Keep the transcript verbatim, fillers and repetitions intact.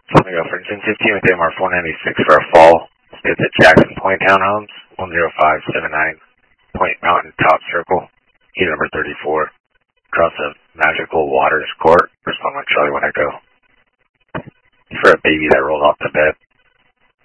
So I'm going to go for June fifteenth with A M R four ninety-six for a fall. It's at Jackson Point Townhomes, one oh five seven nine Point Mountain Top Circle, key number thirty-four, across the Magical Waters Court. Respond like Charlie when I go. For a baby that rolled off the bed.